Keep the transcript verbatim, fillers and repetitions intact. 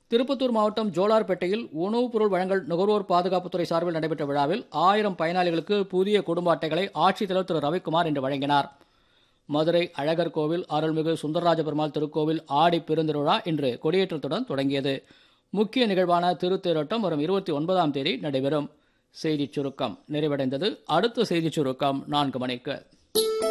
திருப்பத்தூர் மாவட்டம் ஜோலார்பேட்டையில் உணவுப் பொருள் வழங்கல் நுகர்வோர் பாதுகாப்புத்துறை சார்பில் நடைபெற்ற விழாவில் ஆயிரம் பயனாளிகளுக்கு புதிய குடும்ப அட்டைகளை ஆட்சித்தலைவர் திரு ரவிக்குமார் இன்று வழங்கினார். மதுரை அழகர் கோவில் அருள்மிகு சுந்தரராஜ பெருமாள் திருக்கோவில் ஆடி பெருந்திருவிழா இன்று கொடியேற்றத்துடன் தொடங்கியது. முக்கிய நிகழ்வான திருத்தேரோட்டம் வரும் இருபத்தி ஒன்பதாம் தேதி நடைபெறும். செய்திச் சுருக்கம் நிறைவடைந்தது. அடுத்த செய்திச் சுருக்கம் நான்கு மணிக்கு.